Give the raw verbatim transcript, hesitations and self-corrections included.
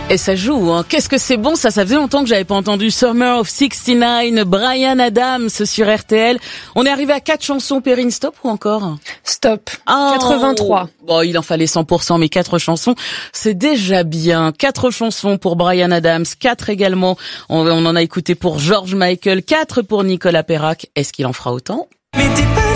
Et ça joue, hein. Qu'est-ce que c'est bon, ça, ça faisait longtemps que j'avais pas entendu Summer of soixante-dix-neuf, Bryan Adams sur R T L. On est arrivé à quatre chansons, Perrine, stop ou encore? Stop. Oh, quatre-vingt-trois. Bon, il en fallait cent pour cent, mais quatre chansons, c'est déjà bien. Quatre chansons pour Bryan Adams, quatre également. On, on en a écouté pour George Michael, quatre pour Nicolas Perrac. Est-ce qu'il en fera autant? Mais t'es pas